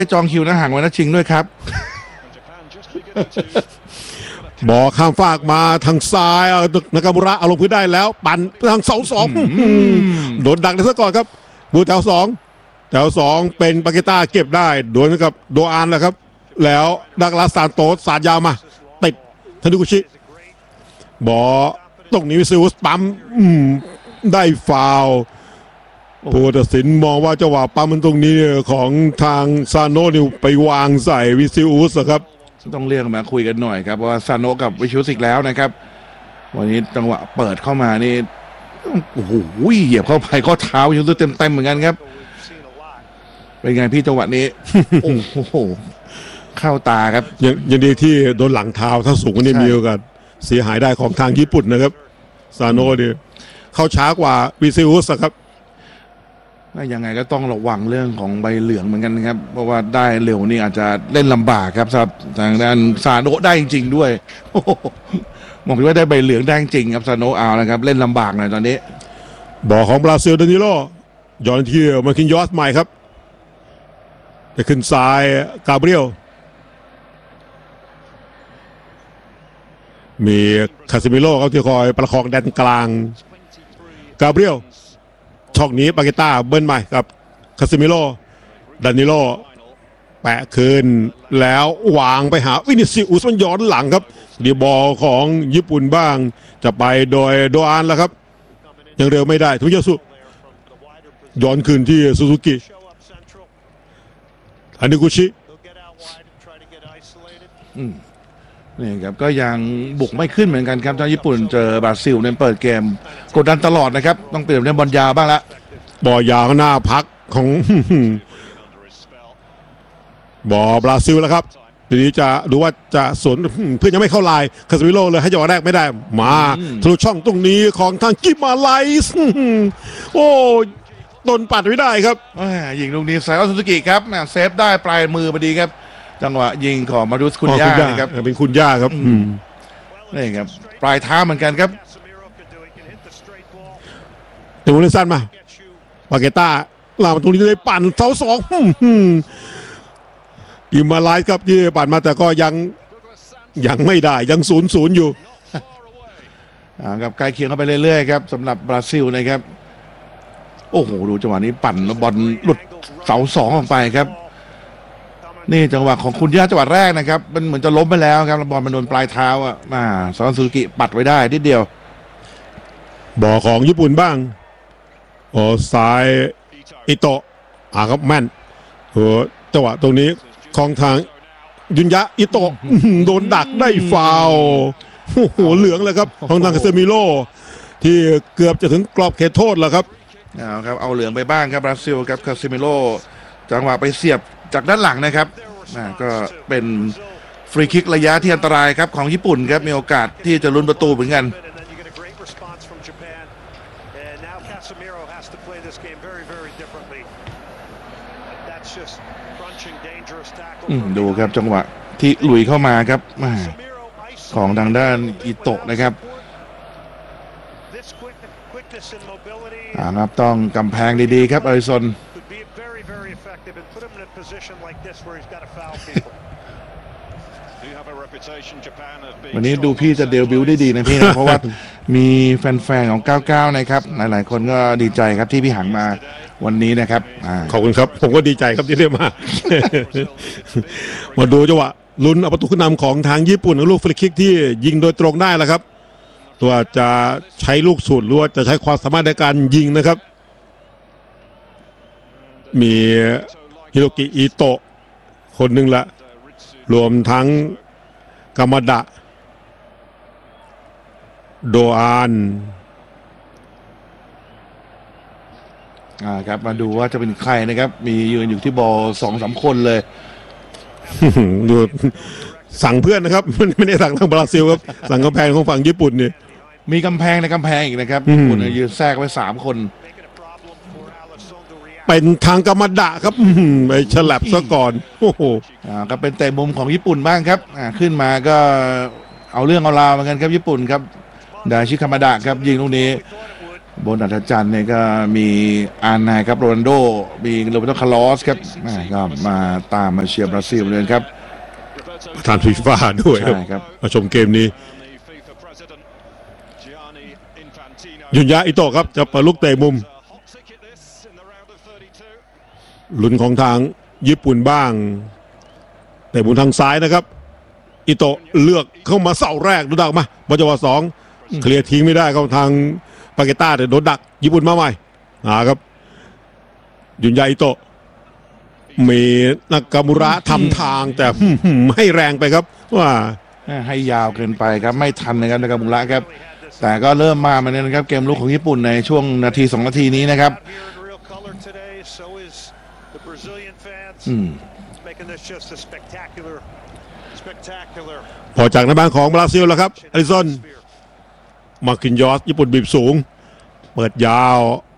จองคิวนะห่างไว้นะชิงด้วยครับบอลข้ามฟากมาทางซ้ายนากามุระเอาลงพื้นได้แล้วปั่นทางเสาสองโดนดักได้ซะก่อนครับบูแถวสองเป็นปาเกต้าเก็บได้โดนกับโดอานแหละครับแล้วดักลาสานโตสาดยาวมาติดธนุกุชิบอลตรงนี้วิซิอุสปั๊มได้ฟาวล์ผู้ตัดสินมองว่าจังหวะปั๊มมันตรงนี้ของทางซาโนะนี่ไปวางใส่วิซิอุสครับต้องเรียกมาคุยกันหน่อยครับเพราะว่าซาโนะกับวิชิอุสอีกแล้วนะครับวันนี้จังหวะเปิดเข้ามานี่โอ้โหเหยียบเข้าไปข้อเท้าวิชิอุสเต็มเหมือนกันครับเป็นไงพี่จังหวะนี้ โอ้โหเข้าตาครับยังดีที่โดนหลังเท้าถ้าสูงนี่มีโอกาสเสียหายได้ของทางญี่ปุ่นนะครับซาโนะเนี่ยเข้าช้ากว่าวิซิอุสครับยังไงก็ต้องระวังเรื่องของใบเหลืองเหมือนกันนะครับเพราะว่าได้เร็วนี่อาจจะเล่นลำบากครับสำหรับทางด้านซาโนะได้จริงๆด้วยมองว่าได้ใบเหลืองได้จริงครับซาโนะเอานะครับเล่นลำบากหน่อยตอนนี้บอลของบราซิลดานิโลย้อนที่มาคินยอสใหม่ครับจะขึ้นซ้ายกาเบรียลมีคาซิมิโร่เขาที่คอยประคองแดนกลางกาเบรียลช่องนี้ปาเกต้าเบิ้ลใหม่กับคาซิมิโร่ดานิโลแปะคืนแล้ววางไปหาวินิซิอุสมันย้อนหลังครับดีบอลของญี่ปุ่นบ้างจะไปโดยโดอานแล้วครับยังเร็วไม่ได้ทุกยาสุย้อนคืนที่ซูซูกิอันนี้กุชินี่ครับก็ยังบุกไม่ขึ้นเหมือนกันครับทางญี่ปุ่นเจอบราซิลเนี่ยเปิดเกมกดดันตลอดนะครับต้องเปลี่ยนเล่นบอลยาวบ้างละบอลยาวหน้าพักของบอลบราซิลแล้วครับทีนี้จะดูว่าจะสวนเพื่อนยังไม่เข้าลายคาสมิโลเลยให้จังหวะแรกไม่ได้มาทะลุช่องตรงนี้ของทางกิมาไลส์โอ้ต้นปัดไม่ได้ครับยิงลูกนี้ไซออนซูซูกิครับเซฟได้ปลายมือพอดีครับจังหวะยิงของมารุสคุณย่าครับเป็นคุณย่าครับนี่ครับปลายเท้าเหมือนกันครับถึงวงเล่นสั้นมาปาเกต้าลามาตรงนี้เลยปั่นเสาสองกิมาไลส์ครับที่ปั่นมาแต่ก็ยังไม่ได้ยัง0-0อยู่ครับใกล้เคียงเข้าไปเรื่อยๆครับสำหรับบราซิลนะครับโอ้โหดูจังหวะนี้ปั่นบอลหลุดเสาสองออกไปครับนี่จังหวะของคุณย่าจังหวะแรกนะครับมันเหมือนจะล้มไปแล้วครับบอลมันโดนปลายเท้าซอนซูกิปัดไว้ได้นิดเดียวบอลของญี่ปุ่นบ้างซ้ายอิโตะครับแม่นจังหวะตรงนี้ของทางยุนยะอิโตะโดนดักได้ฟาวโอ้โหเหลืองเลยครับของทางคาเซมิโลที่เกือบจะถึงกรอบเขตโทษแล้วครับเอาเหลืองไปบ้างครับบราซิลครับคาเซมิโลจังหวะไปเสียบจากด้านหลังนะครับก็เป็นฟรีคิกระยะที่อันตรายครับของญี่ปุ่นครับมีโอกาสที่จะลุ้นประตูเหมือนกันดูครับจังหวะที่ลุยเข้ามาครับของทางด้านอิโตะนะครับครับต้องกำแพงดีๆครับอาริซอนวันนี้ดูพี่จะเดบิวต์ได้ดีนะพี่นะเพราะว่ามีแฟนๆของ99นะครับหลายๆคนก็ดีใจครับที่พี่หังมาวันนี้นะครับขอบคุณครับผมก็ดีใจครับที่ได้มามาดูจังหวะลุ้นเอาประตูขึ้นนำของทางญี่ปุ่นลูกฟรีคิกที่ยิงโดยตรงได้แล้วครับตัวจะใช้ลูกสูตรหรือว่าจะใช้ความสามารถในการยิงนะครับมีฮิโรกิอิโตะคนหนึ่งละรวมทั้งกามาดะโดอานครับมาดูว่าจะเป็นใครนะครับมียืนอยู่ที่บอล 2-3 คนเลยดูสั่งเพื่อนนะครับไม่ได้สั่งทางบราซิลครับสั่งกำแพงของฝั่งญี่ปุ่นนี่มีกำแพงในกำแพงอีกนะครับญี่ปุ่นยืนแทรกไว้3 คนเป็นทางกามาดะครับไปฉลับซะก่อนโอ้โหก็เป็นแต่มุมของญี่ปุ่นบ้างครับขึ้นมาก็เอาเรื่องเอาราวเหมือนกันครับญี่ปุ่นครับดาชิคามาดะครับยิงลูกนี้บนอัธจันทร์เนี่ยก็มีอาร์ไนครับโรนัลโดมีโรเบโตคาร์ลอสครับก็มาตามมาเชียร์บราซิลเลยครับประธานฟีฟ่าด้วยใช่ครับมาชมเกมนี้ยุนยาอิโตะครับจะเปิดลูกเตะมุมลุ้นของทางญี่ปุ่นบ้างเตะมุมทางซ้ายนะครับอิโตะเลือกเข้ามาเสาแรกดูดักมาบอลจังหวะสองเคลียร์ทิ้งไม่ได้เข้าทางปาเกต้าแต่โดนดักญี่ปุ่นมาใหม่ครับยุนยาอิโตะมีนากามุระทำทางแต่ให้แรงไปครับว่าให้ยาวเกินไปครับไม่ทันนะครับนากามุระครับแต่ก็เริ่มมาเนี่ยนะครับเกมลุกของญี่ปุ่นในช่วงนาที2 นาทีนี้นะครับพอจากในบ้านของบราซิลแล้วครับอลิซอนมาคินยอสญี่ปุ่นบีบสูงเปิดยาว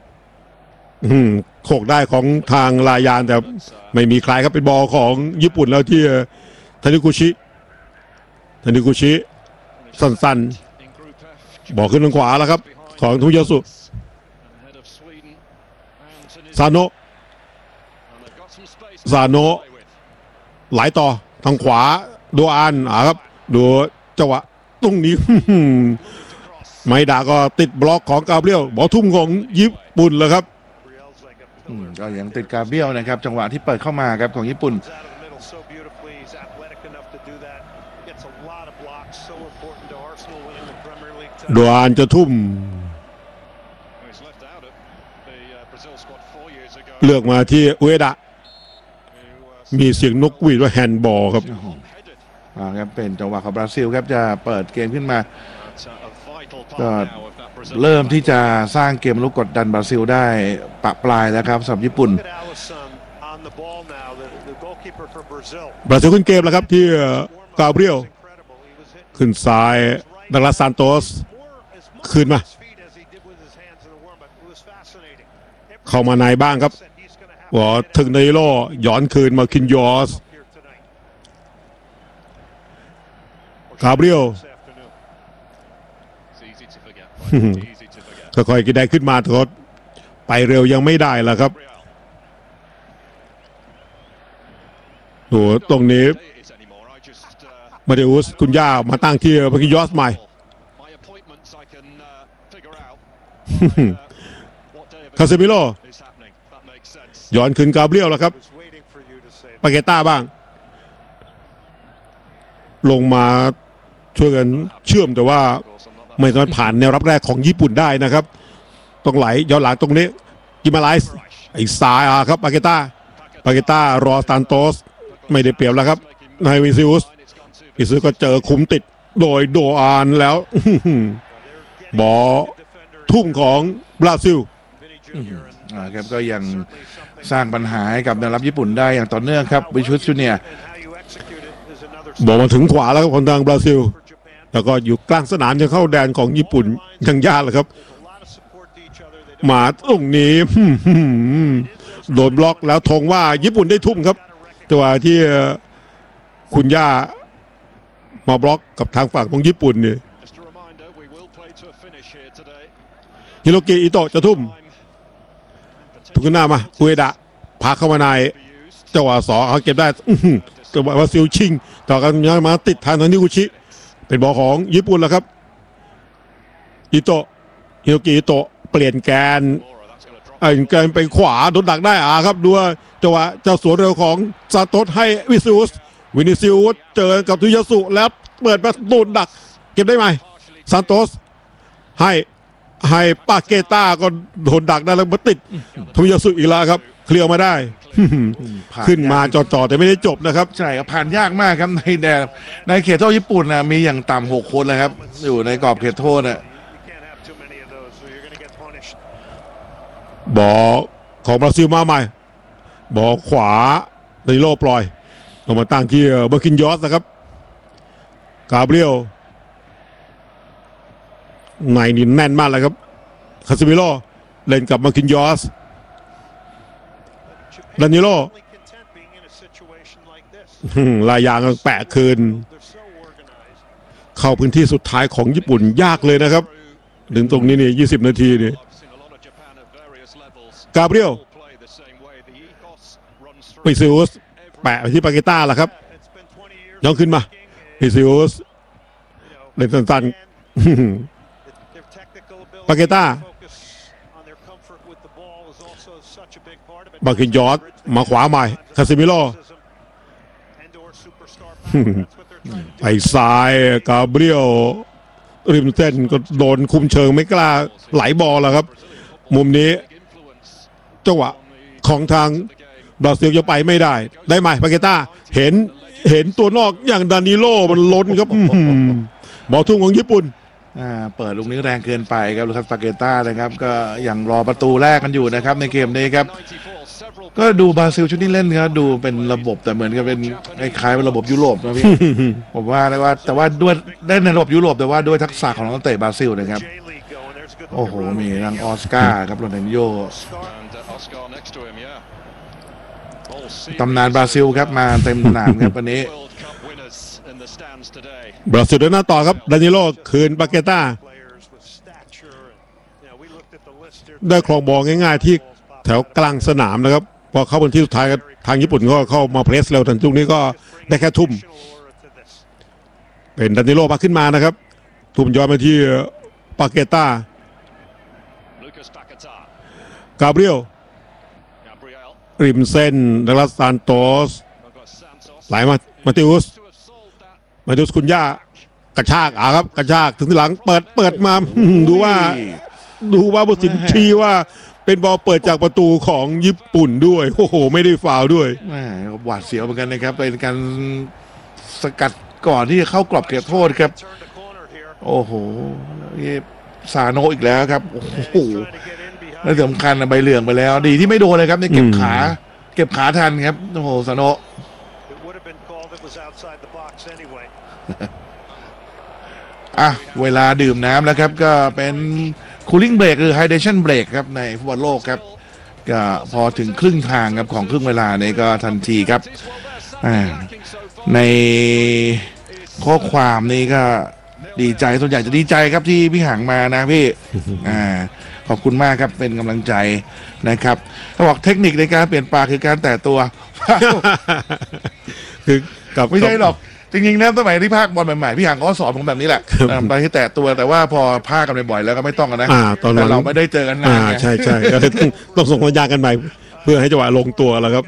โขกได้ของทางลายานแต่ไม่มีใครครับเป็นบอลของญี่ปุ่นแล้วที่ทานิกุชิสั้นๆบอกขึ้นทางขวาแล้วครับของทุยาสุซาโนะไหลต่อทางขวาดูอานครับดูจังหวะตรงนี้ไมดาก็ติดบล็อกของกาเบรียลบอลทุ่มของญี่ปุ่นเลยครับก็ยังติดกาเบรียลนะครับจังหวะที่เปิดเข้ามาครับของญี่ปุ่นดูอานจะทุ่มเลือกมาที่อุเอดะมีเสียงนกหวีดว่าแฮนด์บอลครับครับเป็นจังหวะของบราซิลครับจะเปิดเกมขึ้นมาก็เริ่มที่จะสร้างเกมลุกกดดันบราซิลได้ปะปลายแล้วครับสำหรับญี่ปุ่นบราซิลขึ้นเกมแล้วครับที่กาเบรียลขึ้นซ้ายดักลาสซานโตสขึ้นมาเข้ามาในบ้างครับว่าถึงในโลย้อนคืนมาคินยอสกาเบรียลค่อยๆกินได้ขึ้นมาทดไปเร็วยังไม่ได้แล้วครับโหตรงนี้มาเดอุสคุณย่ามาตั้งที่มาคินยอสใหม่คาเซมิโลย้อนขึ้นกาเบรียลแล้วครับปาเกต้าบ้างลงมาช่วยกันเชื่อมแต่ว่าไม่สามารถผ่านแนวรับแรกของญี่ปุ่นได้นะครับต้องไหลย้อนหลังตรงนี้กิมาไลส์ไอ้ซ้ายครับปาเกต้ารอซานโตสไม่ได้เปรียบแล้วครับนายวิซิอุสก็เจอคุมติดโดยโดอานแล้วบอลทุ่มของบราซิลครับก็ยังสร้างปัญหาให้กับแนวรับญี่ปุ่นได้อย่างต่อเนื่องครับวิชุสจูเนียร์บอกมาถึงขวาแล้วของทางบราซิลแล้วก็อยู่กลางสนามยังเข้าแดนของญี่ปุ่นยังยากเลยครับมาตรงนี้โดนบล็อกแล้วธงว่าญี่ปุ่นได้ทุ่มครับตัวที่คุณย่ามาบล็อกกับทางฝั่งของญี่ปุ่นเนี่ยฮิโรกิอิโตะจะทุ่มถูกหน้ามาอุเอดะพาเข้ามาในจังหวะสองเขาเก็บได้จังหวะบราซิลชิงต่อกันยังมาติดทางนิกุชิเป็นบอลของญี่ปุ่นแล้วครับอิโตะฮิโรกิอิโตะเปลี่ยนแกนไปขวาโดนดักได้ครับดูจังหวะเจ้าสวนเร็วของซาโตสให้วินิซิอุสเจอกับทุยาสุแล้วเปิดมาโดนดักเก็บได้ไหมซาโตสให้ปาเกต้าก็โดนดักได้แล้วมาติดทุยาสุอีกแล้วครับเคลียร์มาได้ขึ้นมาจ่อแต่ไม่ได้จบนะครับใช่ครับผ่านยากมากครับในเขตโทษญี่ปุ่นนะมีอย่างต่ำ6 คนเลยครับอยู่ในกรอบเขตโทษนะบอลของบราซิลมาใหม่บอลขวาในโลปล่อยลงมาตั้งที่เบอร์คินยอสนะครับกาเบรียลในนี่แน่นมากเลยครับคาซิมิโลเล่นกับมาคินยอสดานิโลลายยางแปะคืนเข้าพื้นที่สุดท้ายของญี่ปุ่นยากเลยนะครับถึงตรงนี้นี่20 นาทีนี่กาเบรียลวิซิอุสแปะไปที่ปาเกต้าแล้วครับย่องขึ้นมาวิซิอุสเล่นสั้นๆปาเกต้าบาคินยอร์ดมาขวาใหม่คาซิมิโลไปซ้ายกาเบรียลริมเส้นก็โดนคุมเชิงไม่กล้าไหลบอลแล้วครับมุมนี้จังหวะของทางบราซิลจะไปไม่ได้ไหมปาเกต้าเห็นตัวนอกอย่างดานิโลมันล้นครับบอลทุ่งของญี่ปุ่นเปิดลูกนี้แรงเกินไปครับลูคัสปาเกต้านะครับก็ยังรอประตูแรกกันอยู่นะครับในเกมนี้ครับก็ดูบราซิลชุดนี้เล่นครับดูเป็นระบบแต่เหมือนกับเป็นคล้ายๆเป็นระบบยุโรปนะพี่ ผมว่าเลยว่าแต่ว่าด้วยได้ในระบบยุโรปแต่ว่าด้วยทักษะของนักเตะบราซิลนะครับโอ้โหมีทางออสการ์ครับโรนัลโญตำนานบราซิลครับมาเต็มสนามครับวันนี้บราซิลเดินหน้าต่อครับดานิโลคืนปาเกต้าได้ครองบอลง่ายๆที่แถวกลางสนามนะครับพอเข้าบนที่สุดท้ายทางญี่ปุ่นก็เข้ามาเพรสเร็วทันจุกนี้ก็ได้แค่ทุ่มเป็นดานิโลพาขึ้นมานะครับทุ่มย้อนไปที่ปาเกต้ากาเบรียลริมเส้นดักลาสซานโตสไหลมาติอุสคุณย่ากระชากครับกระชากถึงที่หลังเปิดมาดูว่าบุสินชี้ว่าเป็นบอลเปิดจากประตูของญี่ปุ่นด้วยโอ้โหไม่ได้ฟาวล์ด้วยหวาดเสียวเหมือนกันนะครับเป็นการสกัดก่อนที่จะเข้ากรอบเขตโทษครับโอ้โหซาโนอีกแล้วครับโอ้โหแล้วสำคัญใบเหลืองไปแล้วดีที่ไม่โดนเลยครับเนี่ยเก็บขาทันครับโอ้โหซาโนเวลาดื่มน้ำแล้วครับก็เป็นคูลิ่งเบรกหรือไฮเดรชั่นเบรกครับในฟุตบอลโลกครับก็พอถึงครึ่งทางครับของครึ่งเวลานี้ก็ทันทีครับในข้อความนี้ก็ดีใจส่วนใหญ่จะดีใจครับที่พี่หังมานะพี่ขอบคุณมากครับเป็นกำลังใจนะครับเขาบอกเทคนิคในการเปลี่ยนปากคือการแตะตัวคือไม่ใช่หรอกจริงๆนะสมัยที่ภาคบอลใหม่ๆพี่หังก็สอนผมแบบนี้แหละไปที่แตะตัวแต่ว่าพอภาคกันบ่อยๆแล้วก็ไม่ต้องกันนะแต่เราไม่ได้เจอกันนานใช่ก็เลยต้องส่งสัญญาณกันใหม่เพื่อให้จังหวะลงตัวแล้วครับ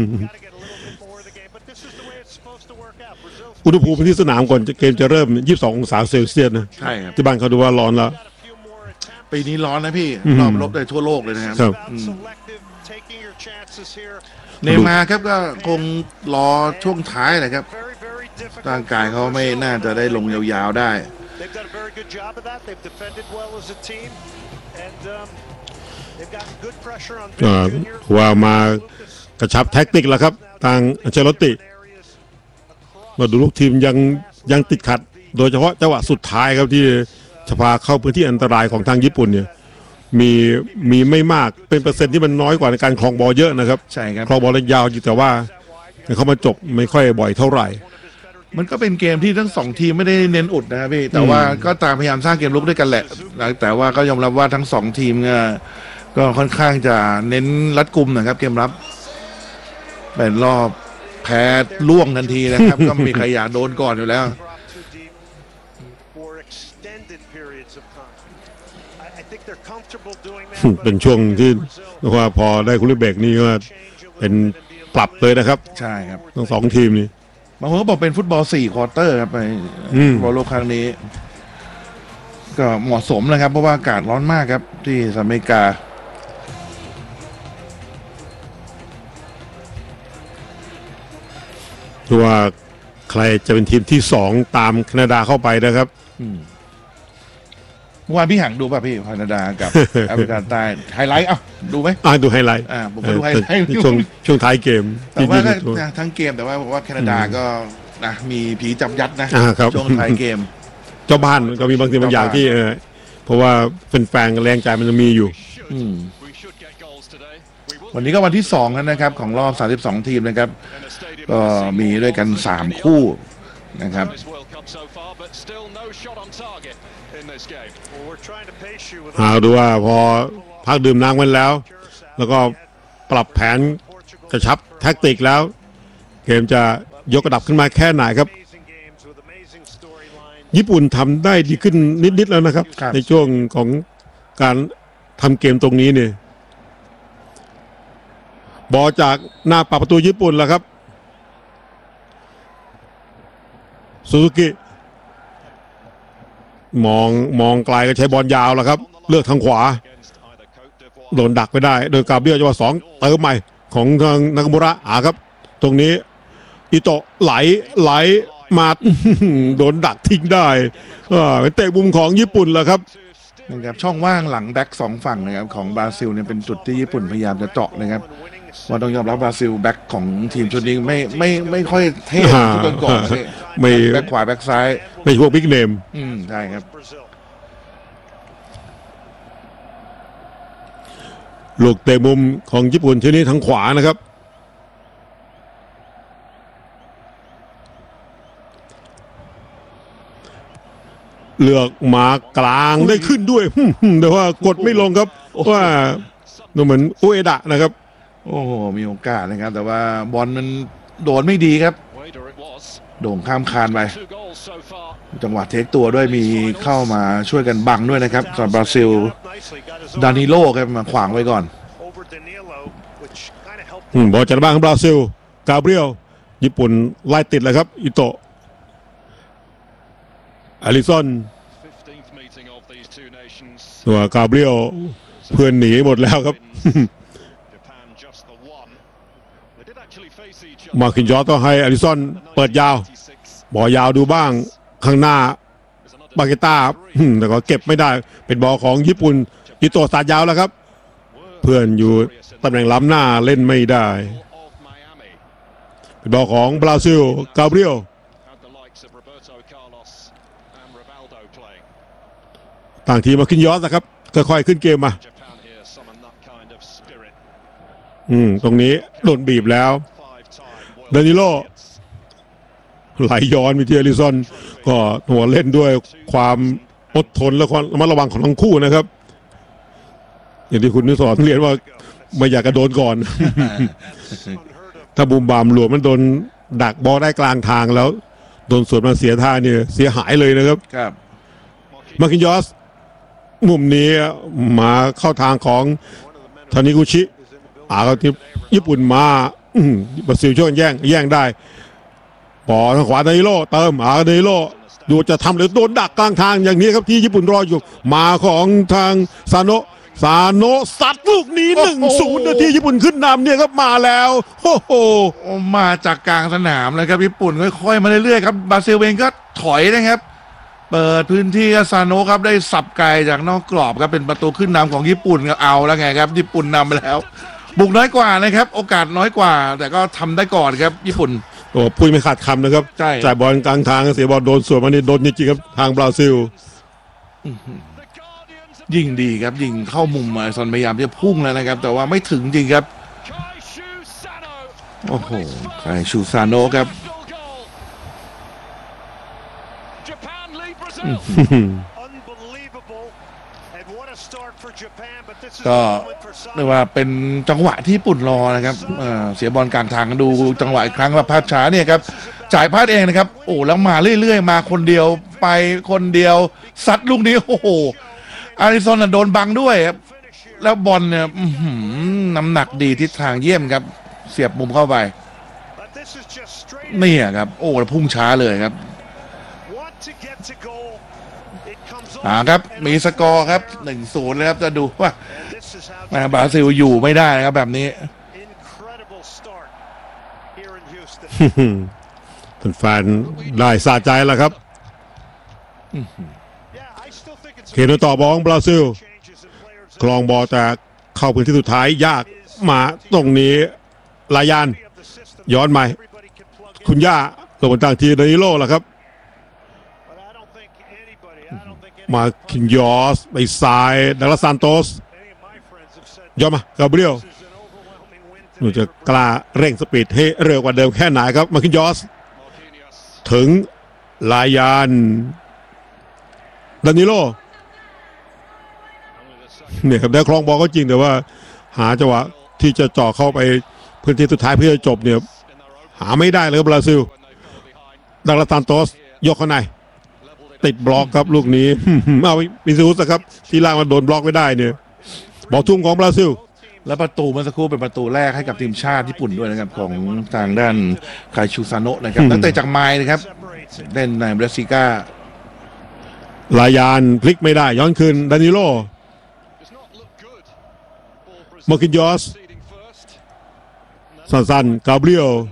อุณหภูมิที่สนามก่อนเกมจะเริ่ม22 องศาเซลเซียสนะใช่ครับที่บ้านเขาดูว่าร้อนแล้วปีนี้ร้อนนะพี่รอบลบได้ทั่วโลกเลยนะครับเนย์มาร์ครับก็คงรอช่วงท้ายนะครับร่างกายเขาไม่น่าจะได้ลงยาวๆได้ว่ามากระชับแท็กติกแล้วครับทางอัลเชลติมาดูลูกทีมยังติดขัดโดยเฉพาะจังหวะสุดท้ายครับที่จะพาเข้าพื้นที่อันตรายของทางญี่ปุ่นเนี่ยมีไม่มากเป็นเปอร์เซ็นต์ที่มันน้อยกว่าในการครองบอลเยอะนะครับใช่ครับครองบอลยาวอยู่แต่ว่าเขามาจบไม่ค่อยบ่อยเท่าไหร่มันก็เป็นเกมที่ทั้งสองทีมไม่ได้เน้นอุดนะครับพี่แต่ว่าก็ตามพยายามสร้างเกมลุกด้วยกันแหละแต่ว่าก็ยอมรับว่าทั้งสองทีมก็ค่อนข้างจะเน้นรัดกุมนะครับเกมรับเป็นรอบแพ้ล่วงทันทีนะครับ ก็ไม่มีใครอยากโดนก่อนอยู่แล้วเป็นช่วงที่ว่าพอได้คุริเบกนี่ก็เป็นปรับเลยนะครับใช่ครับทั้งสองทีมนี่บางคนก็บอกเป็นฟุตบอล4 ควอเตอร์ครับไปบอลโลกครั้งนี้ก็เหมาะสมนะครับเพราะว่าอากาศร้อนมากครับที่สหรัฐอเมริกาว่าใครจะเป็นทีมที่2ตามแคนาดาเข้าไปนะครับเมื่อวานพี่หังดูป่ะพี่แคนาดากับแอฟริกาใต้ไฮไลท์ดูไหมดูไฮไลท์ผมก็ดูไฮไลท์ช่วงท้ายเกมแต่ว่าทั้งเกมแต่ว่าผมว่าแคนาดาก็นะมีผีจับยัดนะช่วงท้ายเกมเจ้าบ้านก็มีบางทีบางอย่างที่เพราะว่าแฟนๆแรงใจมันจะมีอยู่วันนี้ก็วันที่2แล้วนะครับของรอบ32ทีมนะครับก็มีด้วยกัน3คู่นะครับดูว่าพอพักดื่มน้ำกันแล้วแล้วก็ปรับแผนกระชับแท็กติกแล้ว เกมจะยกระดับขึ้นมาแค่ไหนครับญี่ปุ่นทำได้ดีขึ้นนิดๆแล้วนะครับ ในช่วงของการทำเกมตรงนี้เนี่ยบอลจากหน้าปากประตูญี่ปุ่นแล้วครับซูซูกิมองไกลก็ใช้บอลยาวแล้วครับเลือกทางขวาโดนดักไม่ได้โดยกาเบรียลจังหวะ2เติมใหม่ของทางนากามุระครับตรงนี้อิโตะไหลมาโดนดักทิ้งได้เป็นเตะมุมของญี่ปุ่นแล้วครับนะครับช่องว่างหลังแบ็กสองฝั่งนะครับของบราซิลเนี่ยเป็นจุดที่ญี่ปุ่นพยายามจะเจาะนะครับว่าต้องยอมรับบราซิลแบ็กของทีมชุดนี้ไม่ค่อยเท่ทุกก่อนเลยไม่แบ็กขวาแบ็กซ้ายไม่พวกบิ๊กเนมใช่ครับลูกเตะมุมของญี่ปุ่นที่นี้ทางขวานะครับเลือกมากลางได้ขึ้นด้วยแต่ว่ากดไม่ลงครับว่าดูเหมือนอุเอดะนะครับโอ้โหมีโอกาสนะครับแต่ว่าบอลมันโดนไม่ดีครับโด่งข้ามคานไปจังหวะเทคตัวด้วยมีเข้ามาช่วยกันบังด้วยนะครับสำหรับบราซิลดานิโลครับมาขวางไว้ก่อนบอลจากบ้านของบราซิลกาเบรียลญี่ปุ่นไล่ติดเลยครับอิโตะอาริซอนตัวกาเบรียลเพื่อนหนีหมดแล้วครับมาคินยอต้องให้อาริซอนเปิดยาวบอลยาวดูบ้างข้างหน้าบาเกต้าแต่ก็เก็บไม่ได้เป็นบอลของญี่ปุ่นอิโตะสาดยาวแล้วครับเพื่อนอยู่ตำแหน่งล้ำหน้าเล่นไม่ได้เป็นบอลของบราซิลกาเบรียลต่างทีมมาคินยอสนะครับค่อยๆขึ้นเกมมาตรงนี้โดนบีบแล้วดานิโลไหลย้อนไปที่อาริซอนก็หัวเล่นด้วยความอดทนและความระมัดระวังของทั้งคู่นะครับอย่างที่คุณนิสรเรียนว่าไม่อยากกระโดดก่อน ถ้าบูมบามหลวมมันโดนดักบอลได้กลางทางแล้วโดนสวนมาเสียท่าเนี่ยเสียหายเลยนะครับมาคินยอสมุมนี้มาเข้าทางของทานิกุชิที่ญี่ปุ่นมาบราซิลช่วยแย่งได้บอลทางขวาดานิโลเติมดานิโลดูจะทำหรือโดนดักกลางทางอย่างนี้ครับที่ญี่ปุ่นรออยู่มาของทางซาโนะซัดลูกนี้ 1-0 นาทีญี่ปุ่นขึ้นนำเนี่ยครับมาแล้วโอ้โหมาจากกลางสนามเลยครับญี่ปุ่นค่อยๆมาเรื่อยๆครับบราซิลเองก็ถอยนะครับเปิดพื้นที่ซาโนะครับได้สับไกลจากนอกกรอบครับเป็นประตูขึ้นนำของญี่ปุ่นก็เอาแล้วไงครับญี่ปุ่นนำไปแล้วบุกน้อยกว่านะครับโอกาสน้อยกว่าแต่ก็ทำได้ก่อนครับญี่ปุ่นโอ้พูดไม่ขาดคำนะครับจ่ายบอลกลางทางเสียบอลโดนส่วนมันนี่โดนจริงๆครับทางบราซิลยิงดีครับยิงเข้ามุมมาซอนพยายามจะพุ่งแล้วนะครับแต่ว่าไม่ถึงจริงครับโอ้โหไคชูซาโนะครับก็เรียกว่าเป็นจังหวะที่ญี่ปุ่นรอนะครับเสียบอลกลางทางดูจังหวะอีกครั้งว่าภาพช้าเนี่ยครับจ่ายพลาดเองนะครับโอ้แล้วมาเรื่อยๆมาคนเดียวไปคนเดียวซัดลูกนี้โอ้โหอาริซอนโดนบังด้วยครับแล้วบอลเนี่ยน้ำหนักดีทิศทางเยี่ยมครับเสียบมุมเข้าไปนี่ครับโอ้พุ่งช้าเลยครับครับมีสกอร์ครับ 1-0 เลยครับจะดูว่าบราซิลอยู่ไม่ได้นะครับแบบนี้แฟนได้สะใจแล้วครับเคนต่อบอลบราซิลคลองบอลแต่เข้าพื้นที่สุดท้ายยากมาตรงนี้ลายานย้อนใหม่คุณย่าลงบนต่างทีดานิโลล่ะครับมาคินยอสไปซ้ายดักลาซานโตสย้อนมากาเบรียลหนูจะกล้าเร่งสปีดให้เร็วกว่าเดิมแค่ไหนครับมาคินยอสถึงลายานดานิโลเนี่ยครับได้ครองบอลก็จริงแต่ว่าหาจังหวะที่จะเจาะเข้าไปพื้นที่สุดท้ายเพื่อจะจบเนี่ยหาไม่ได้เลยครับบราซิลดักลาซานโตสยกเข้าในติดบล็อกครับลูกนี้ เอาวิซิอุสครับที่ล่างมันโดนบล็อกไม่ได้เนี่ยบอลทุ่มของบราซิลและประตูเมื่อสักครู่เป็นประตูแรกให้กับทีมชาติญี่ปุ่นด้วยนะครับของทางด้านไคชูซาโนะนะครับนักเตะจากไมล์นะครับเล่นในเบรซิก้าลายานพลิกไม่ได้ย้อนคืนดานิโลมาร์คินยอสสั้นๆกาเบรียล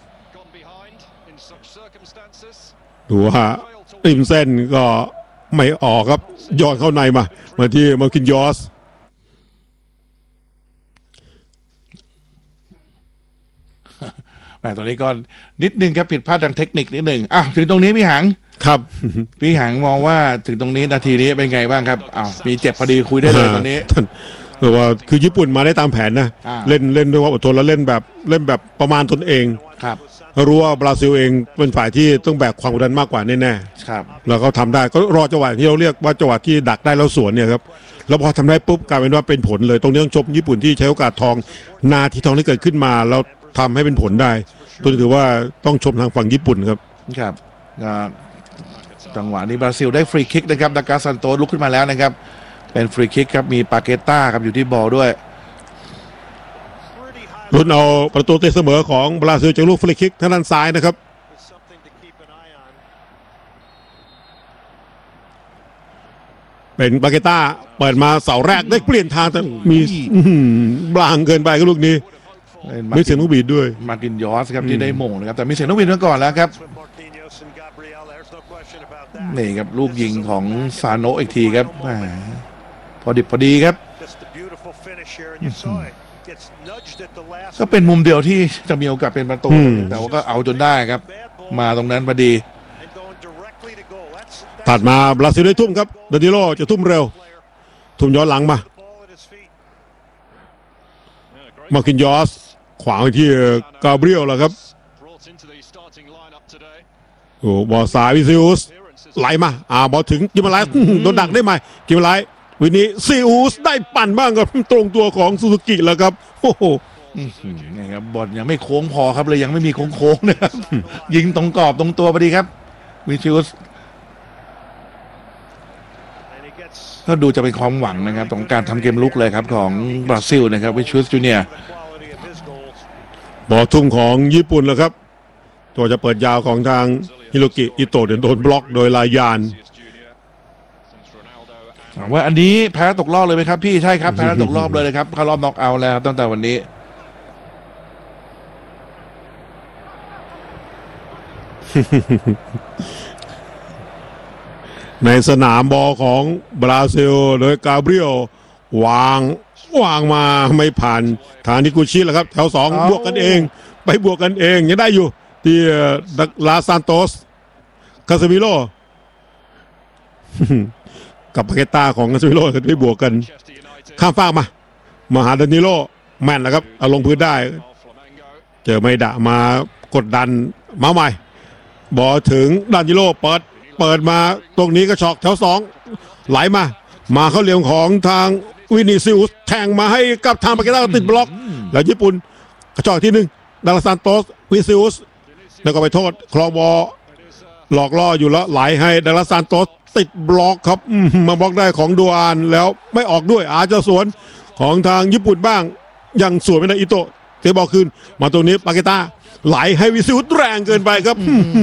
ดูว่าริมเส้นก็ไม่ออกครับย้อนเข้าในมาที่มาร์คินยอสแต่ตอนนี้ก็นิดนึงครับผิดพลาดทางเทคนิคนิดหนึ่งถึงตรงนี้พี่หังครับพี่หังมองว่าถึงตรงนี้นาทีนี้เป็นไงบ้างครับมีเจ็บพอดีคุยได้เลยตอนนี้แต่ว่าคือญี่ปุ่นมาได้ตามแผนนะเล่นด้วยความอดทนแล้วเล่นแบบประมาณตนเองครับรู้ว่าบราซิลเองเป็นฝ่ายที่ต้องแบกความกดดันมากกว่าแน่ๆครับแล้วเขาทำได้ก็รอจังหวะที่เราเรียกว่าจังหวะที่ดักได้แล้วสวนเนี่ยครับแล้วพอทำได้ปุ๊บกลายเป็นว่าเป็นผลเลยตรงนี้ต้องชมญี่ปุ่นที่ใช้โอกาสทองนาทีทองที่เกิดขึ้นมาแล้วทำให้เป็นผลได้ตัวถือว่าต้องชมทางฝั่งญี่ปุ่นครับครับจังหวะนี้บราซิลได้ฟรีคิกนะครับดากาซันโตลุกขึ้นมาแล้วนะครับเป็นฟรีคิกครับมีปาเกต้าครับอยู่ที่บอลด้วยลุ้นเอาประตูตีเสมอของบราซิลจากลูกฟรีคิกทางด้านซ้ายนะครับเป็นปาเกต้าเปิดมาเสาแรกได้เปลี่ยนทางแต่มีบลางเกินไปก็ลูกนี้มีเสียงนกบีดด้วยมาร์ตินยอสครับที่ได้มงนะครับแต่มีเสียงนกบีดมาก่อนแล้วครับนี่ครับลูกยิงของซาโนะอีกทีครับพอดิบพอดีครับก็เป็นมุมเดียวที่จะมีโอกาสเป็นประตูแต่ว่าก็เอาจนได้ครับมาตรงนั้นพอดีตัดมาบราซิลได้ทุ่มครับดานิโลจะทุ่มเร็วทุ่มย้อนหลังมาคินยอสขวางไปที่กาเบรียลแล้วครับโอ้บอลสายวิซิอุสไหลมาบอลถึงกิมมาไลส์โดนดักได้ไหมกิมมาไลส์วันนี้ซิอุสได้ปั่นบ้างครับตรงตัวของซูซูกิแล้วครับโอ้โหนี่ครับบอลยังไม่โค้งพอครับเลยยังไม่มีโค้งนะครับยิงตรงกรอบตรงตัวพอดีครับวิซิอุสก็ดูจะเป็นความหวังนะครับของการทำเกมลุกเลยครับของบราซิลนะครับวิชูสจูเนียร์บอลทุ่มของญี่ปุ่นแล้วครับตัวจะเปิดยาวของทางฮิโรกิอิโตะโดนบล็อกโดยลายานว่าอันนี้แพ้ตกรอบเลยไหมครับพี่ใช่ครับแพ้ตกรอบเลยครับเข้ารอบน็อกเอาท์แล้วตั้งแต่วันนี้ในสนามบอลของบราซิลโดยกาเบรียลวางมาไม่ผ่านทางนิกุชิแล้วครับแถวสองบวกกันเองไปบวกกันเองยังได้อยู่ที่ลาซานโตสคาซามิโลกับปาเกต้าของคาซามิโลกันไปบวกกันข้ามฟากมาหาดานิโลแม่นแล้วครับเอาลงพื้นได้เจอไม่ด่ามากดดันมาใหม่บอลถึงดานิโลเปิดมาตรงนี้ก็ช็อกแถวสองไหลมาเข้าเหลี่ยมของทางวินิซิอุสแทงมาให้กับทางปาเกต้าติดบล็อกแล้วญี่ปุ่นกระชอกที่หนึ่งดาลาซานโตสวินิซิอุสแล้วก็ไปโทษคลองบอลหลอกล่ออยู่แล้วไหลให้ดาลาซานโตสติดบล็อกครับมาบล็อกได้ของดูอานแล้วไม่ออกด้วยอาจจะสวนของทางญี่ปุ่นบ้างยังสวนไม่ได้อิโตะเตะบอลคืนมาตรงนี้ปาเกต้าไหลให้วิซิอุสแรงเกินไปครับ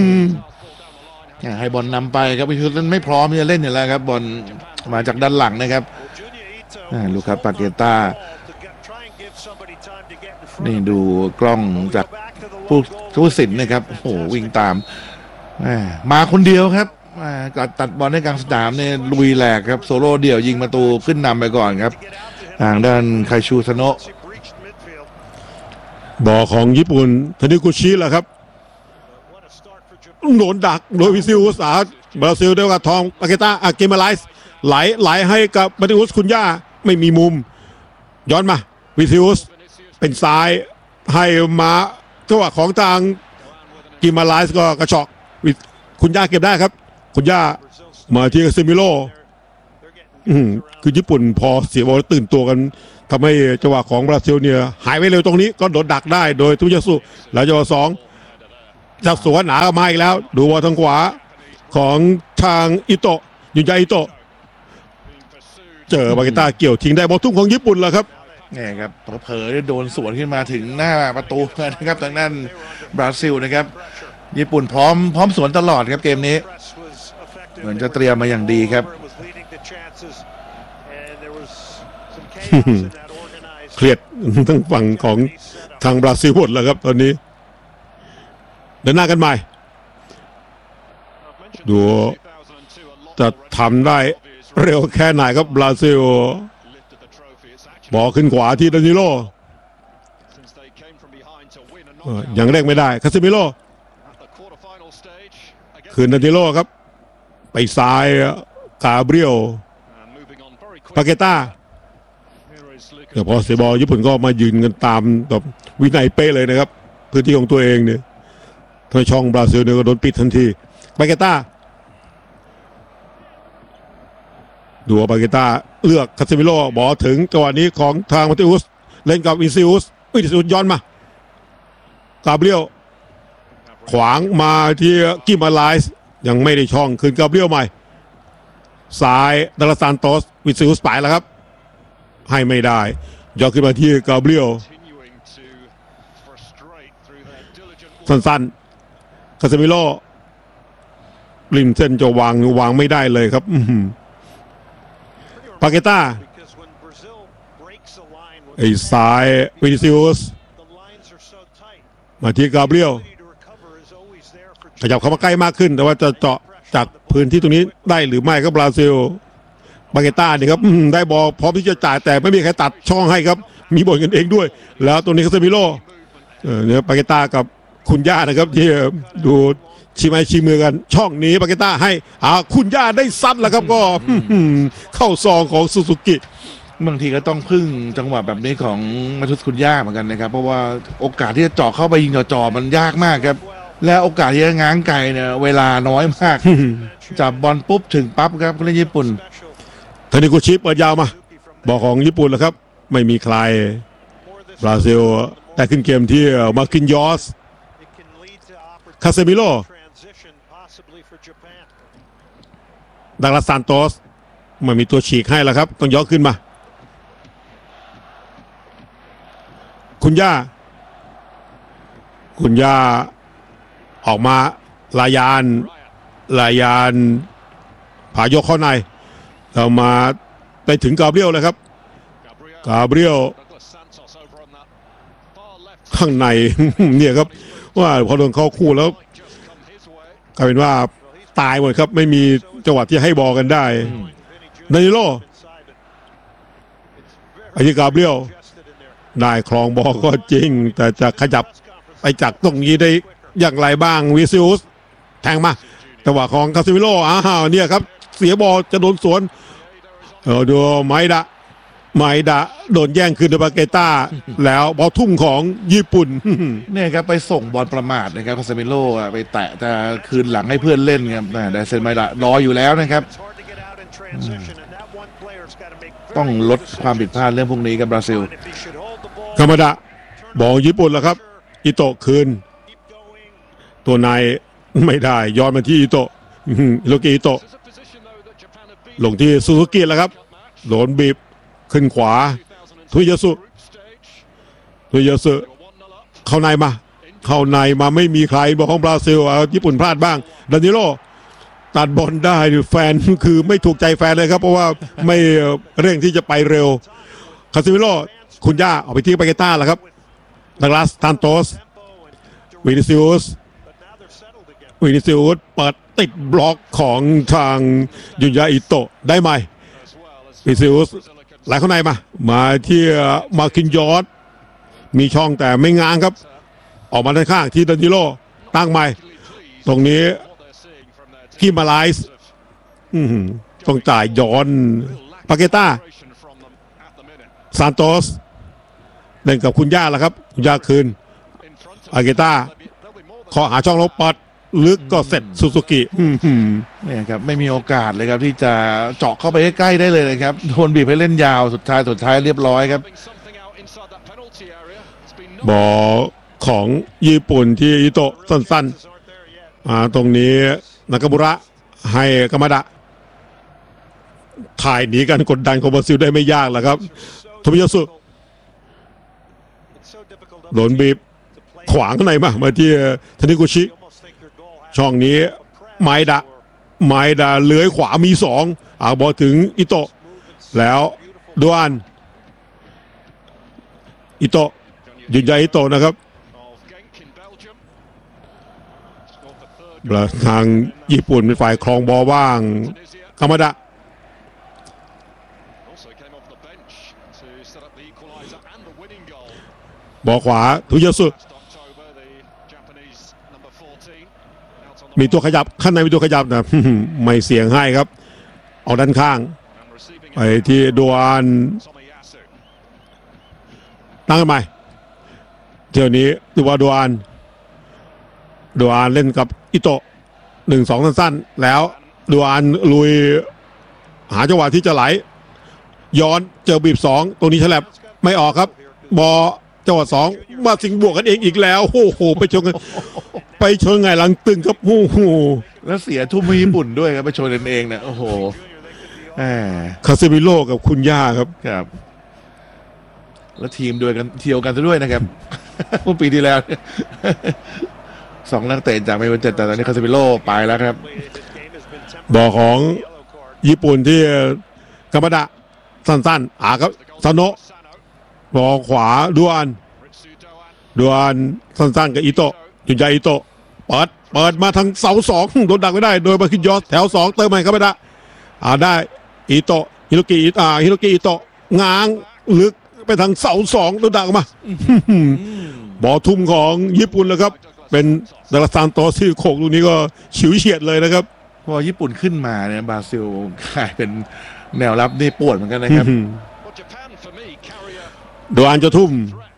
ให้บอลนำไปครับวิชูนั้นไม่พร้อมที่จะเล่นอยู่แล้วครับบอลมาจากด้านหลังนะครับลูกครับปาเกต้านี่ดูกล้องจากผู้สินนะครับโอ้โหวิ่งตามมาคนเดียวครับตัดบอลในกลางสนามเนี่ยลุยแหลกครับโซโล่เดี่ยวยิงประตูขึ้นนำไปก่อนครับทางด้านไคชูซาโนะบอลของญี่ปุ่นทานิกุชิแหละครับโดนดักโดยวิซิอุสบราซิลได้กับทองปาเกต้าเกมไลส์ไหลให้กับมาติอุสคุณย่าไม่มีมุมย้อนมาวิซิอุสเป็นซ้ายให้มาจังหวะของทางกิมาไลส์ก็กระชอกคุณย่าเก็บได้ครับคุณย่ามาที่ซิมิโลคือญี่ปุ่นพอเสียบอลตื่นตัวกันทำให้จังหวะของบราซิลเนี่ยหายไปเร็วตรงนี้ก็โดนดักได้โดยทุยาสุแล้วจังหวะสองจะสวนหนามาอีกแล้วดูบอลทางขวาของทางอิโตะยุนยาอิโตะเจอบาเกต้าเกี่ยวทิ้งได้บอลทุ่มของญี่ปุ่นแล้วครับนี่ครับเผลอๆโดนสวนขึ้นมาถึงหน้าประตูนะครับทางด้านบราซิลนะครับญี่ปุ่นพร้อมสวนตลอดครับเกมนี้เหมือนจะเตรียมมาอย่างดีครับเครียดทั้งฝั่งของทางบราซิลหมดแล้วครับตอนนี้เดินหน้ากันใหม่ดูจะทำได้เร็วแค่ไหนครับบราซิลบอลขึ้นขวาที่ดานิโลยังเร่งไม่ได้คาซิมิโลคืนดานิโลครับไปซ้ายกาเบรียลปาเกต้าเดี๋ยวพอเสียบอลญี่ปุ่นก็มายืนกันตามแบบวินัยเป๊ะเลยนะครับพื้นที่ของตัวเองเนี่ยถ้าช่องบราซิลเนี่ยก็โดนปิดทันทีปาเกต้าดูปาเกต้าเลือกคาซิมิโลบอลถึงจังหวะนี้ของทางมาติอุสเล่นกับวินซิอุสย้อนมากาเบรียลขวางมาที่กิมาไลส์ยังไม่ได้ช่องคืนกาเบรียลใหม่ซ้ายดาราซานโตสวินซิอุสไปแล้วครับให้ไม่ได้ยกขึ้นมาที่กาเบรียลสั้นๆคาซิมิโลริมเส้นจะวางไม่ได้เลยครับปาเกต้าไอ้ซ้ายวินิซิอุสมาที่กาเบรียลขยับเข้ามาใกล้มากขึ้นแต่ว่าจะเจาะจากพื้นที่ตรงนี้ได้หรือไม่ก็บราซิลปาเกต้านี่ครับได้บอลพร้อมที่จะจ่ายแต่ไม่มีใครตัดช่องให้ครับมีบอลกันเองด้วยแล้วตัวนี้คาเซมิโลเนี่ยปาเกต้ากับคุณย่านะครับที่ดูชี้ไม้ชี้มือกันช่องนี้ปาเกต้าให้คุณย่าได้ซัดแล้วครับก็เข้าซองของซูซูกิบางทีก็ต้องพึ่งจังหวะแบบนี้ของมาทุสคุณย่าเหมือนกันนะครับเพราะว่าโอกาสที่จะเจาะเข้าไปยิงจ่อมันยากมากครับและโอกาสที่จะง้างไกลเนี่ยเวลาน้อยมากจับบอลปุ๊บถึงปั๊บครับผู้เล่นญี่ปุ่นทานิกุชิเปิดยาวมาบอกของญี่ปุ่นแล้วครับไม่มีใครบราซิลแต่ขึ้นเกมที่มาคินยอสคาเซมิโลดังลาซานโตสไม่มีตัวฉีกให้แล้วครับต้องย้อนขึ้นมาคุณย่าออกมาลายานผายกเข้าในเรามาไปถึงกาเบรียลเลยครับกาเบรียลข้างในเนี่ยครับว่าพอโดนเข้าคู่แล้วกลายเป็นว่าตายหมดครับไม่มีจังหวะที่ให้บอลกันได้ดานิโลอาทิกาเบรียลได้ครองบอลก็จริงแต่จะขยับไปจากตรงนี้ได้อย่างไรบ้างวิซิอุสแทงมาจังหวะของคาซิมิโลเนี่ยครับเสียบอลจะโดนสวนดูไมดะโดนแย่งคืนโดยปาเกต้าแล้วบอลทุ่มของญี่ปุ่นเนี่ยครับไปส่งบอลประมาทนะครับคาเซมิโลไปแตะแต่คืนหลังให้เพื่อนเล่นครับแต่เซนไมดะรออยู่แล้วนะครับต้องลดความผิดพลาดเรื่องพวกนี้กับบราซิลธรรมดาบอลญี่ปุ่นแล้วครับอิโตะคืนตัวนายไม่ได้ย้อนมาที่อิโตะโลกิอิโตะลงที่ซูซูกิแล้วครับโดนบีบขึ้นขวาทุยาสุเข้าในมาไม่มีใครบอลของบราซิลญี่ปุ่นพลาดบ้างดานิโลตัดบอลได้แฟนคือไม่ถูกใจแฟนเลยครับเพราะว่าไม่เร่งที่จะไปเร็วคาซิมิโลคุณย่าเอาไปที่ปาเกต้าแล้วครับดักลาสซานโตสวินิซิอุสเปิดติดบล็อกของทางยุนยาอิโตะได้ไหมวินิซิอุสไหลเข้าในมาที่มาคินยอสมีช่องแต่ไม่ง้างครับออกมาด้านข้างที่ดานิโลตั้งใหม่ตรงนี้กิมาไลส์ต้องจ่ายย้อนปาเกต้าซานโตสเล่นกับคุณย่าแล้วครับคุณย่าคืนปาเกต้าขอหาช่องลบปัดลึกก็เสร็จซูซูกิเนี่ยครับไม่มีโอกาสเลยครับที่จะเจาะเข้าไปใกล้ๆได้เลยนะครับโดนบีบให้เล่นยาวสุดท้ายเรียบร้อยครับบอลของญี่ปุ่นที่อิโตะสั้นๆตรงนี้นากามุระให้กามาดะถ่ายหนีกันกดดันของบราซิลได้ไม่ยากแหละครับโทมิยาสุโดนบีบขวางข้างในมาที่ทานิกุชิช่องนี้ไมดะเลื้อยขวามีสองบอลถึงอิโตะแล้วดวนอิโตะยืนยันอิโตะนะครับทางญี่ปุ่นเป็นฝ่ายครองบอลว่างกามาดะบอลขวาทุยสุมีตัวขยับข้างในมีตัวขยับนะ ไม่เสียงให้ครับเอาด้านข้างไปที่ดวนตั้งกันใหม่เที่ยวนี้ดูว่าดวนเล่นกับอิโตะ1-2สั้นๆแล้วดวนลุยหาจังหวะที่จะไหลย้อนเจอบีบ2ตรงนี้ฉลับไม่ออกครับบอจังหวะ2มาสิงบวกกันเองอีกแล้วโอ้โหไปชนไงหลังตึงครับโอ้โหแล้วเสียทุ่มญี่ปุ่นด้วยครับไปชนกันเองเนี่ยโอ้โหคาเซมิโร่กับคุณย่าครับแล้วทีมด้วยกันเที่ยวกันซะด้วยนะครับเมื่อปีที่แล้ว2 นักเตะจากไมโครเจ็ดแต่ตอนนี้คาเซมิโร่ไปแล้วครับบอลของญี่ปุ่นที่กามาดะสั้นๆครับซาโนะบอลขวาดวนสั้นๆกับอิโตะยุนยาอิโตะเปิดมาทางเสา2โดนดักไม่ได้โดยมาคินยอสแถว2เติมใหม่กามาดะได้อิโตะฮิโรกิอิโตะง้างลึกไปทางเสา2โดนดักมาบอลทุ่มของญี่ปุ่นแล้วครับเป็นดาราซานโตที่โขกลูกนี้ก็ฉิวเฉียดเลยนะครับพอญี่ปุ่นขึ้นมาเนี่ยบราซิลกลายเป็นแนวรับนี่ปวดเหมือนกันนะครับโดอันจะทุ่ม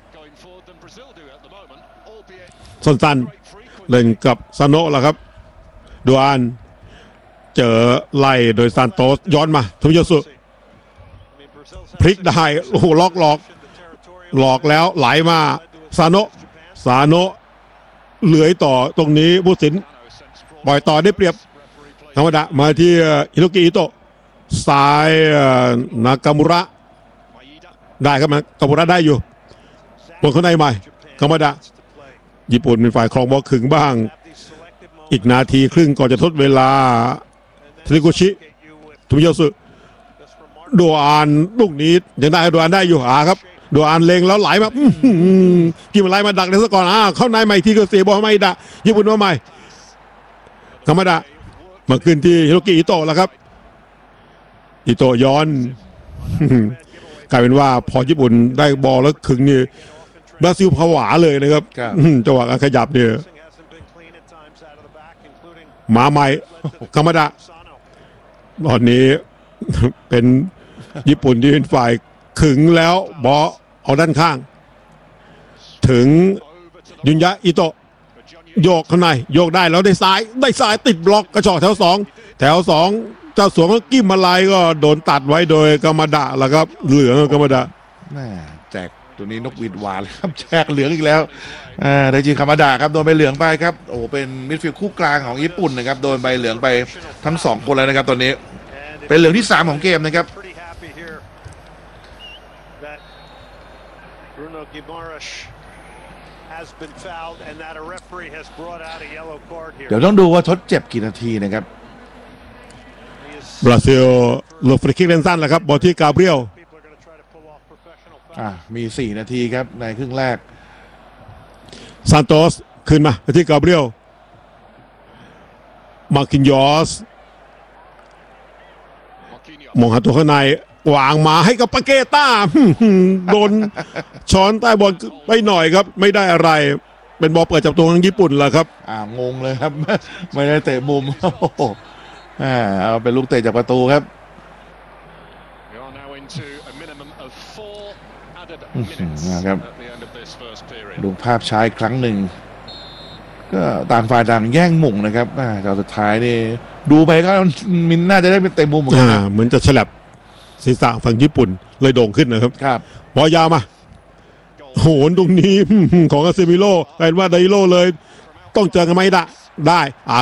สั้นๆเล่นกับซาโนะล่ะครับโดอันเจอไล่โดยซานโตสย้อนมาโทมิยาสุพลิกได้โอ้โหล็อกหลอกแล้วไหลมาซาโนะเหลือยต่อตรงนี้ผู้สินปล่อยต่อได้เปรียบธรรมดามาที่ฮิโรกิอิโตะซ้ายนากามุระได้ครับนากามุระได้อยู่บนข้างในใหม่ธรรมดาญี่ปุ่นเป็นฝ่ายครองบอลขึงบ้างอีกนาทีครึ่งก่อนจะทดเวลาทานิกุชิโทมิยาสุโดอันลูกนี้ยังได้โดอันได้อยู่ครับโดอันเล็งแล้วไหลมากินไหลมาดักเลยซะก่อนเข้าในใหม่ทีก็เสียบอลไม่ได้ญี่ปุ่นว่าใหม่ธรรมดามาขึ้นที่ฮิโรกิอิโตะแล้วครับอิโตะย้อนกลายเป็นว่าพอญี่ปุ่นได้บอลแล้วขึงนี่บราซิลผวาเลยนะครับจังหวะการขยับเนี่ยมาใหม่ธรรมดาตอนนี้เป็นญี่ปุ่นที่เป็นฝ่ายขึงแล้วบอลเอาด้านข้างถึงยุนยะอิโตะโยกข้างในโยกได้แล้วได้ซ้ายติดบล็อกกระชอกแถว2เจ้าสวงก็กิ้มมาลายก็โดนตัดไว้โดยกามาดะแล้วครับเหลืองกามาดะแจกตัวนี้นกหวีดหวานครับแจกเหลืองอีกแล้วได้จริงกามาดะครับโดนใบเหลืองไปครับโอ้เป็นมิดฟิลด์คู่กลางของญี่ปุ่นนะครับโดนใบเหลืองไปทั้ง2 คนเลยนะครับตอนนี้เป็นเหลืองที่3ของเกมนะครับเดี๋ยวต้องดูว่าทดเจ็บกี่นาทีนะครับบราซิลหลบฟรีคิกเล่นสั้นแหละครับบอลที่กาเบรียลมี4 นาทีครับในครึ่งแรกซานโตสขึ้นมาที่กาเบรียลมาคินยอสมองหาตัวข้างในวางมาให้กับปาเกต้าโดนช้อนใต้บอลไปหน่อยครับไม่ได้อะไรเป็นบอลเปิดจากตัวของญี่ปุ่นแหละครับงงเลยครับไม่ได้เตะมุมเอาเป็นลูกเตะจากประตูครับนะครับดูภาพช้าอีกครั้งหนึ่งก็ต่างฝ่ายต่างแย่งหม่งนะครับแต่สุดท้ายนี่ดูไปก็มินน่าจะได้เป็นเต็มมุมเหมือนกันนะเหมือนจะฉลับศีรษะฝั่งญี่ปุ่นเลยโด่งขึ้นนะครับครับบอลยาวมาโหนตรงนี้ ของอาเซมิโลกลายเป็นว่าไดโลเลย ต้องเจอกันไหมได้